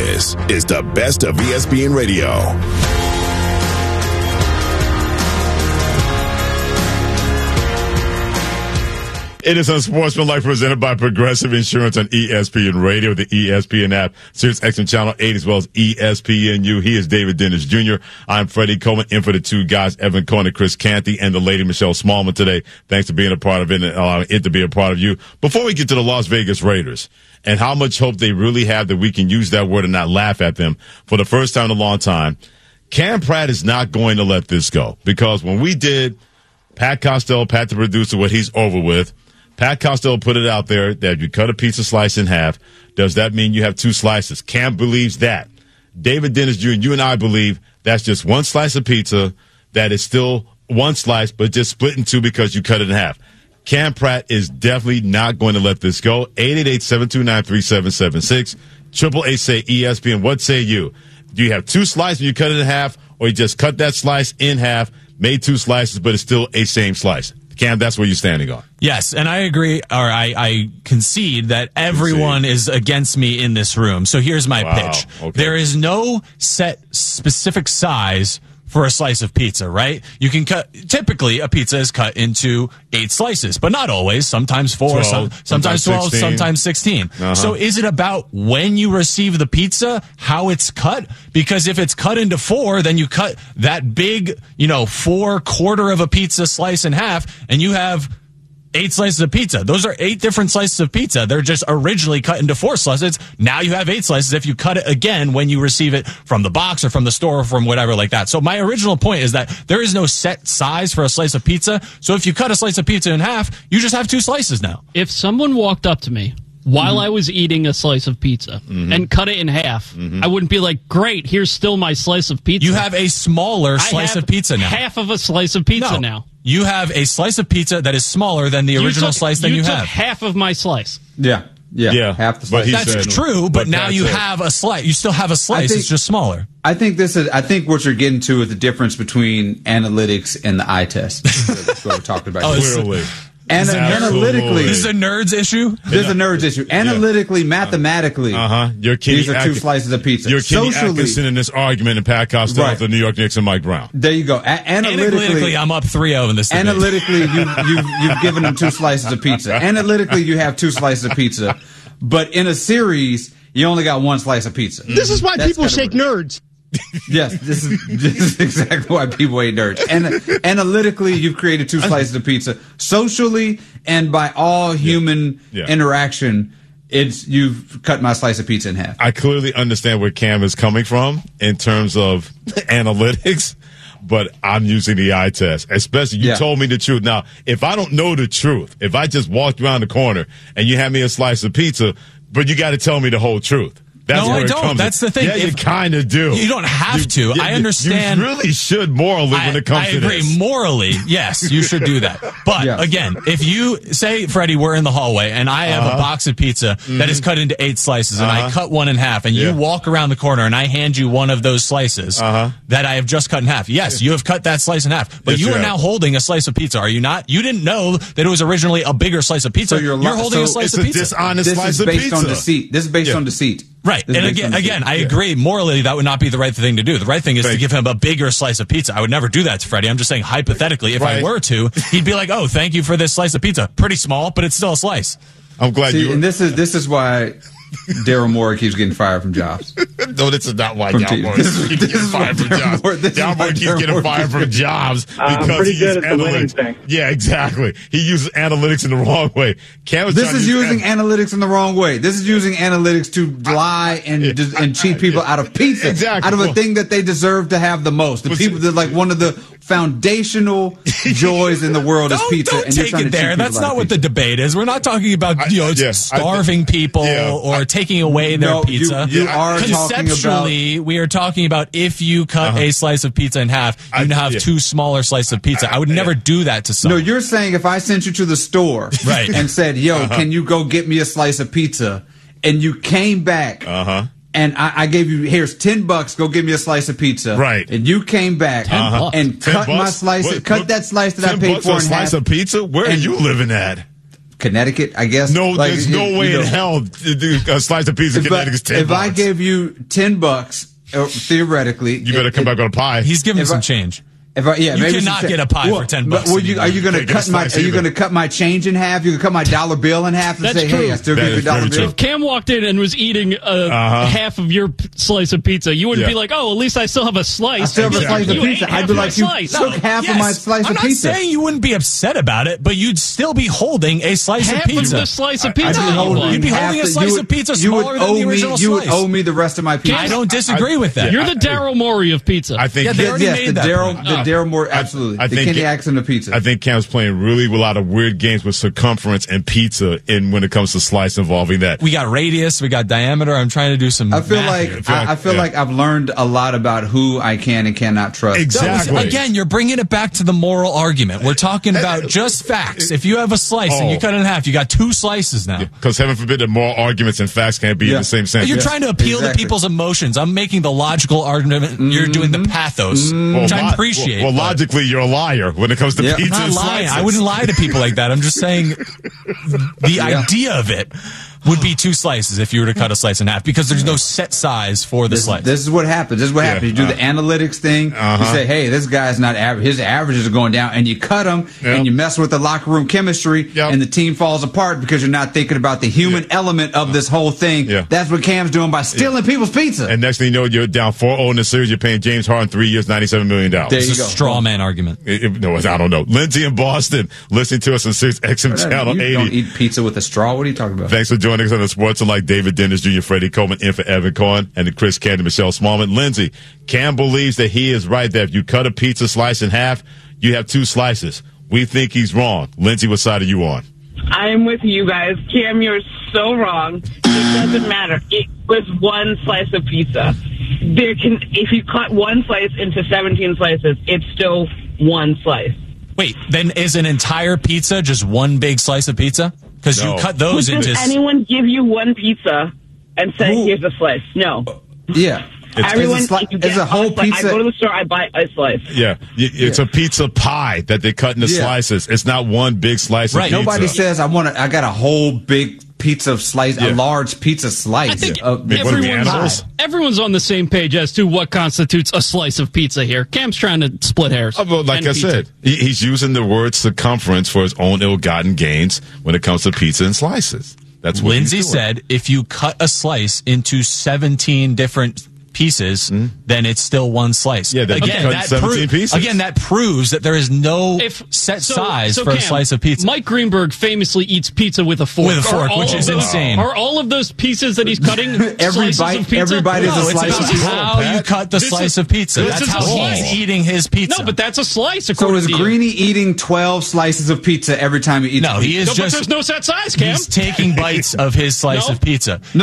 This is the best of ESPN Radio. It is Unsportsmanlike, presented by Progressive Insurance on ESPN Radio, the ESPN app, Sirius XM Channel 8, as well as ESPNU. He is David Dennis Jr. I'm Freddie Coleman, in for the two guys, Evan Cohen and Chris Canty, and the lady Michelle Smallman today. Thanks for being a part of it and allowing it to be a part of you. Before we get to the Las Vegas Raiders and how much hope they really have that we can use that word and not laugh at them for the first time in a long time, Cam Pratt is not going to let this go, because when we did Pat Costello, Pat the producer, what he's over with, Pat Costello put it out there that if you cut a pizza slice in half, does that mean you have two slices? Cam believes that. David Dennis Jr., you and I believe that's just one slice of pizza that is still one slice, but just split in two because you cut it in half. Cam Pratt is definitely not going to let this go. 888-729-3776. 888-SAY-ESPN. What say you? Do you have two slices and you cut it in half, or you just cut that slice in half, made two slices, but it's still a same slice? Cam, that's where you're standing on. Yes, and I agree, or I concede that everyone is against me in this room. So here's my pitch. Okay. There is no set specific size for a slice of pizza, right? You can typically a pizza is cut into 8 slices, but not always. Sometimes 4, 12, sometimes 12, 16. Sometimes 16. Uh-huh. So is it about when you receive the pizza, how it's cut? Because if it's cut into 4, then you cut that big, 4/4 of a pizza slice in half, and you have 8 slices of pizza. Those are 8 different slices of pizza. They're just originally cut into 4 slices. Now you have 8 slices if you cut it again when you receive it from the box or from the store or from whatever like that. So my original point is that there is no set size for a slice of pizza. So if you cut a slice of pizza in half, you just have 2 slices now. If someone walked up to me while I was eating a slice of pizza and cut it in half, I wouldn't be like, great, here's still my slice of pizza. You have a smaller slice of pizza now. Half of a slice of pizza now. You have a slice of pizza that is smaller than the original slice that you have. You took half of my slice. Yeah, half the slice. That's true, but now you have a slice. You still have a slice. It's just smaller. I think what you're getting to is the difference between analytics and the eye test. That's what we're talking about. Clearly. Analytically, this is a nerds issue. This is a nerds issue. Analytically, mathematically, these are 2 slices of pizza. You're Kenny Atkinson in this argument, and Pat Costello for the New York Knicks and Mike Brown. There you go. Analytically, I'm up 3-0 in this debate. Analytically, you've given them 2 slices of pizza. Analytically, you have 2 slices of pizza, but in a series, you only got 1 slice of pizza. This is why people shake nerds. Yes, this is exactly why people hate nerds. And analytically, you've created 2 slices of pizza. Socially, and by all human interaction, you've cut my slice of pizza in half. I clearly understand where Cam is coming from in terms of analytics, but I'm using the eye test. Especially, you told me the truth. Now, if I don't know the truth, if I just walked around the corner and you hand me a slice of pizza, but you got to tell me the whole truth. That's no, I don't. That's the thing. Yeah, you kind of do. You don't have to. I understand. You really should morally when it comes to this. I agree. Morally, yes, you should do that. But again, if you say, Freddie, we're in the hallway and I have a box of pizza that is cut into 8 slices and I cut one in half and you walk around the corner and I hand you one of those slices that I have just cut in half. Yes, you have cut that slice in half. But you are now holding a slice of pizza, are you not? You didn't know that it was originally a bigger slice of pizza. So you're holding a slice of pizza. It's a dishonest slice of pizza. This is based on deceit. Right. And again, I agree. Morally, that would not be the right thing to do. The right thing is to give him a bigger slice of pizza. I would never do that to Freddie. I'm just saying, hypothetically, if I were to, he'd be like, oh, thank you for this slice of pizza. Pretty small, but it's still a slice. I'm glad you. And this is why Daryl Morey keeps getting fired from jobs. No, this is not why Daryl Morey keeps getting fired from jobs. Daryl Morey keeps getting fired from jobs because he uses analytics. Yeah, exactly. He uses analytics in the wrong way. This is using analytics in the wrong way. This is using analytics to lie and cheat people out of pizza, out of a thing that they deserve to have the most. The people that like one of the foundational joys in the world is pizza. Don't take it there. That's not what the debate is. We're not talking about starving people or taking away their pizza. You are conceptually, we are talking about if you cut a slice of pizza in half, you now have 2 smaller slices of pizza. I would never do that to someone. No, you're saying if I sent you to the store and said, yo, can you go get me a slice of pizza? And you came back and I gave you, here's $10, go give me a slice of pizza. Right. And you came back and cut my slice, cut that slice that I paid for in half. A slice of pizza? Where are you living at? Connecticut, I guess. No, there's no way in hell a slice of pizza in Connecticut is $10. If I gave you $10, theoretically, you better come back on a pie. He's giving me some change. You cannot get a pie for $10. Are you going to cut my? Are you going to cut my change in half? You can cut my dollar bill in half and That's say, true. "Hey, I still give you a dollar bill." If Cam walked in and was eating half of your slice of pizza, you wouldn't be like, "Oh, at least I still have a slice." I still have a slice of pizza. I'd be like, "You took half of my slice of pizza." I'm not saying you wouldn't be upset about it, but you'd still be holding a slice of pizza. Half of the slice of pizza. You'd be holding a slice of pizza smaller than the original slice. You would owe me the rest of my pizza. I don't disagree with that. You're the Daryl Morey of pizza. I think they already made that. The Daryl Morey, absolutely. The Kenny Axon of pizza. I think Cam's playing really a lot of weird games with circumference and pizza when it comes to slice involving that. We got radius, we got diameter. I'm trying to do some. I feel like I've learned a lot about who I can and cannot trust. Exactly. Again, you're bringing it back to the moral argument. We're talking about just facts. If you have a slice and you cut it in half, you got two slices now. Because heaven forbid that moral arguments and facts can't be in the same sentence. You're trying to appeal to people's emotions. I'm making the logical argument. You're doing the pathos, which I appreciate. Well, logically, you're a liar when it comes to pizza. I'm not lying. I wouldn't lie to people like that. I'm just saying the idea of it would be two slices if you were to cut a slice in half, because there's no set size for the slice. This is what happens. You do the analytics thing. You say, hey, this guy's not average. His averages are going down, and you cut him, and you mess with the locker room chemistry, and the team falls apart because you're not thinking about the human element of this whole thing. That's what Cam's doing by stealing people's pizza. And next thing you know, you're down 4-0 in the series. You're paying James Harden 3 years, $97 million. There you go. A straw man argument. No, I don't know. Lindsay in Boston, listening to us on 6 XM Channel 80. You don't eat pizza with a straw. What are you talking about? Thanks for joining us on the Sports like David Dennis Jr., Freddie Coleman, in for Evan Cohen, and the Chris Candy, Michelle Smallman. Lindsay, Cam believes that he is right, that if you cut a pizza slice in half, you have two slices. We think he's wrong. Lindsay, what side are you on? I'm with you guys. Cam, you're so wrong. It doesn't matter. It was one slice of pizza. If you cut one slice into 17 slices, it's still one slice. Wait, then is an entire pizza just one big slice of pizza? Because you cut those into... Does anyone give you one pizza and say, here's a slice? No. Yeah. It's a whole pizza. I go to the store, I buy a slice. Yeah. It's a pizza pie that they cut into slices. It's not one big slice of pizza. Nobody says, I got a whole big pizza slice, a large pizza slice. I think everyone's on the same page as to what constitutes a slice of pizza here. Cam's trying to split hairs. Like I said, he's using the word circumference for his own ill-gotten gains when it comes to pizza and slices. That's what Lindsay said. If you cut a slice into 17 different pieces, then it's still one slice. Yeah, that proves that there is no set size for a slice of pizza. Mike Greenberg famously eats pizza with a fork. Which is insane. Are all of those pieces that he's cutting every bite is a slice of pizza? How you cut the slice of pizza. That's how he's eating his pizza. No, but that's a slice. So is Greeny eating 12 slices of pizza every time he eats? No, he is but there's no set size, Cam. He's taking bites of his slice of pizza. No.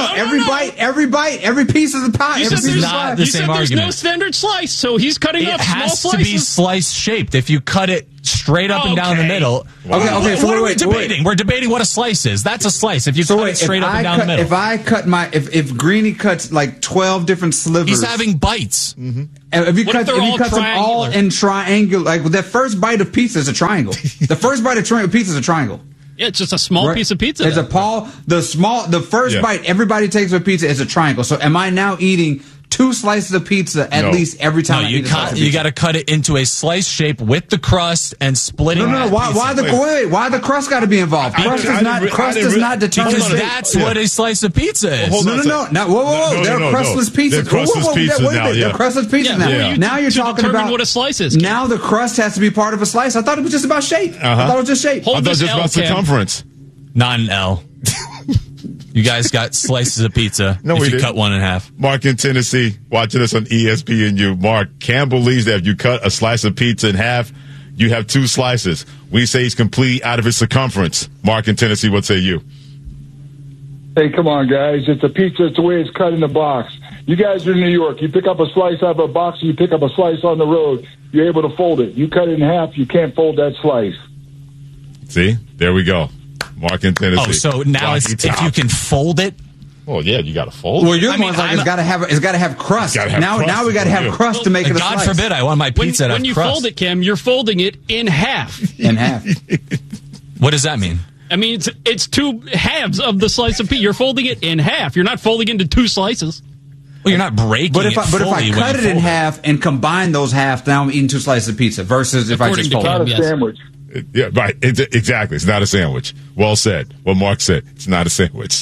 Every piece of the pie. This is not the same argument. There's no standard slice, so he's cutting up small slices. It has to be slice shaped. If you cut it straight up and down the middle. Okay. So what are we debating? We're debating what a slice is. That's a slice. If you cut it straight up and down the middle. If I cut if Greeny cuts like 12 different slivers, he's having bites. Mm-hmm. If you cut them all in triangle, like that first bite of pizza is a triangle. The first bite of pizza is a triangle. Yeah, it's just a small piece of pizza. It's the first bite everybody takes of pizza is a triangle. So am I now eating 2 slices of pizza at least every time I eat a slice of pizza? You got to cut it into a slice shape with the crust and splitting it. No. Why the crust got to be involved? Crust does not determine. Because that's what a slice of pizza is. No. Whoa. They're crustless pizzas. They're crustless pizzas now. They're crustless pizzas now. Now you're talking about what a slice is. Now the crust has to be part of a slice. I thought it was just about shape. I thought it was just shape. I thought it was just about circumference. Not an L. You guys got slices of pizza if you cut one in half. Mark in Tennessee, watching us on ESPNU. Mark, Cam believes that if you cut a slice of pizza in half, you have 2 slices. We say he's completely out of his circumference. Mark in Tennessee, what say you? Hey, come on, guys. It's a pizza. It's the way it's cut in the box. You guys are in New York. You pick up a slice out of a box, and you pick up a slice on the road. You're able to fold it. You cut it in half, you can't fold that slice. See? There we go. Mark in Tennessee. Oh, so now if you can fold it. Well, yeah, you got to fold. Well, your one's like it's got to have crust. Now we got to have crust to make it a slice. God forbid I want my pizza to have crust. When you fold it, Cam, you're folding it in half. In half. What does that mean? I mean, it's two halves of the slice of pizza. You're folding it in half. You're not folding into two slices. Well, you're not breaking but if I cut it in half and combine those halves, now I'm eating 2 slices of pizza versus if I just fold it. It's not a sandwich. Yeah, right. Exactly. It's not a sandwich. Well said. What Mark said. It's not a sandwich.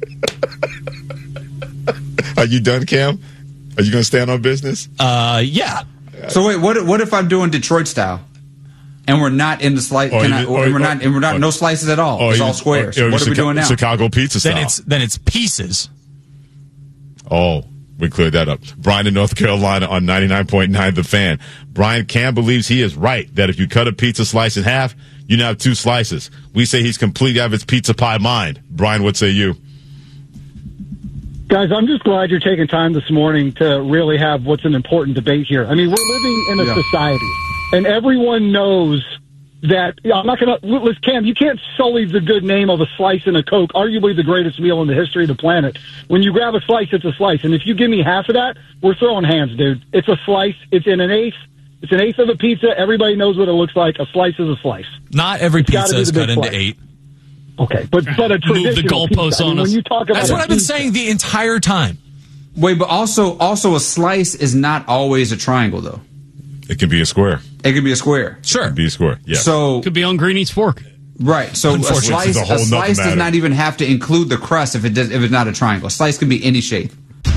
Are you done, Cam? Are you going to stand on business? Yeah. So wait, what if I'm doing Detroit style, and we're not in the slice? We're not no slices at all. It's all squares. What are we doing now? Chicago pizza style. Then it's pieces. Oh, we cleared that up. Brian in North Carolina on 99.9 The Fan. Brian Cam believes he is right that if you cut a pizza slice in half, you now have 2 slices. We say he's completely out of his pizza pie mind. Brian, what say you? Guys, I'm just glad you're taking time this morning to really have what's an important debate here. I mean, we're living in a society, and everyone knows that I'm not going to listen. Cam, you can't sully the good name of a slice and a Coke, arguably the greatest meal in the history of the planet. When you grab a slice, it's a slice, and if you give me half of that, we're throwing hands, dude. It's a slice. It's in an eighth. It's an eighth of a pizza. Everybody knows what it looks like. A slice is a slice. Not every pizza is cut into 8. Okay, but a traditional move the goalposts pizza. on us. When you talk about that's what I've been saying the entire time. Wait, but also a slice is not always a triangle, though. It can be a square. It can be a square. Sure, It can be a square. Yeah. So could be on Greenie's fork. Right. So a slice does not even have to include the crust if it's not a triangle. A slice can be any shape.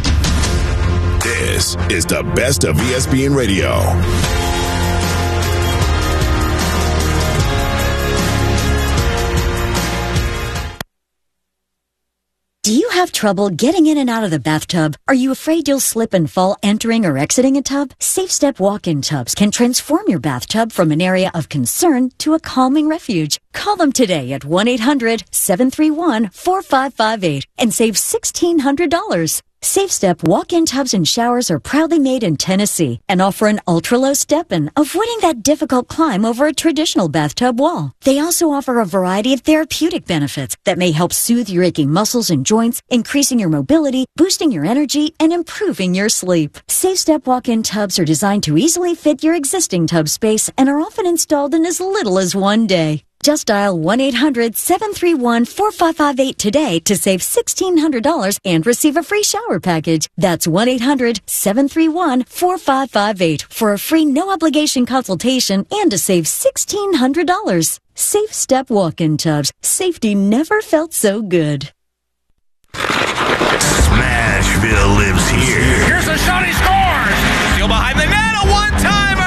This is the best of ESPN Radio. Do you have trouble getting in and out of the bathtub? Are you afraid you'll slip and fall entering or exiting a tub? Safe Step walk-in tubs can transform your bathtub from an area of concern to a calming refuge. Call them today at 1-800-731-4558 and save $1,600. Safe Step walk-in tubs and showers are proudly made in Tennessee and offer an ultra-low step-in, avoiding that difficult climb over a traditional bathtub wall. They also offer a variety of therapeutic benefits that may help soothe your aching muscles and joints, increasing your mobility, boosting your energy, and improving your sleep. Safe Step walk-in tubs are designed to easily fit your existing tub space and are often installed in as little as 1 day. Just dial 1-800-731-4558 today to save $1,600 and receive a free shower package. That's 1-800-731-4558 for a free no-obligation consultation and to save $1,600. Safe Step walk-in tubs. Safety never felt so good. Smashville lives here. Here's a shot, he scores! Still behind the net, a one-timer!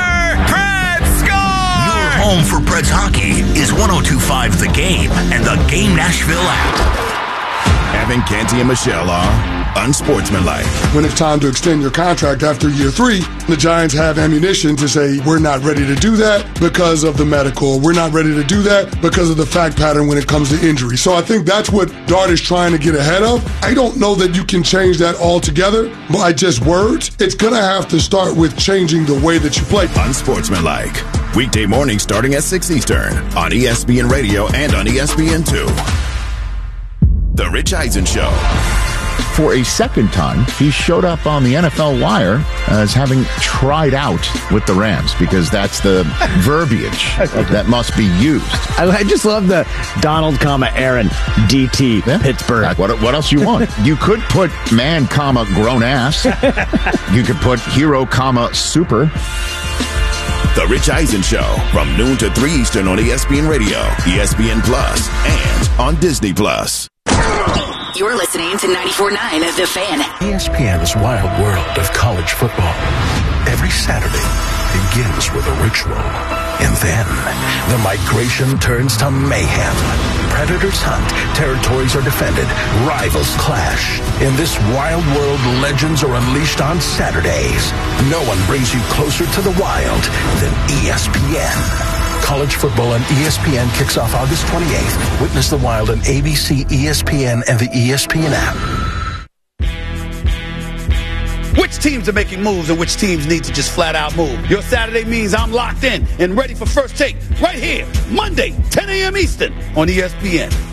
Home for Preds hockey is 102.5 The Game and the Game Nashville app. Evan Canty and Michelle are unsportsmanlike. When it's time to extend your contract after year 3, the Giants have ammunition to say, we're not ready to do that because of the medical. We're not ready to do that because of the fact pattern when it comes to injury. So I think that's what Dart is trying to get ahead of. I don't know that you can change that altogether by just words. It's going to have to start with changing the way that you play. Unsportsmanlike. Weekday mornings starting at 6 Eastern on ESPN Radio and on ESPN2. The Rich Eisen Show. For a second time, he showed up on the NFL Wire as having tried out with the Rams, because that's the verbiage that must be used. I just love the Donald, Aaron, DT, Pittsburgh. What else you want? You could put man, grown ass. You could put hero, super. The Rich Eisen Show from noon to 3 Eastern on ESPN Radio, ESPN Plus, and on Disney Plus. You're listening to 94.9 The Fan. ESPN's wild world of college football. Every Saturday begins with a ritual. And then the migration turns to mayhem. Predators hunt, territories are defended, rivals clash. In this wild world, legends are unleashed on Saturdays. No one brings you closer to the wild than ESPN. College football on ESPN kicks off August 28th. Witness the Wild on ABC, ESPN, and the ESPN app. Which teams are making moves and which teams need to just flat out move? Your Saturday means I'm locked in and ready for First Take right here, Monday, 10 a.m. Eastern on ESPN.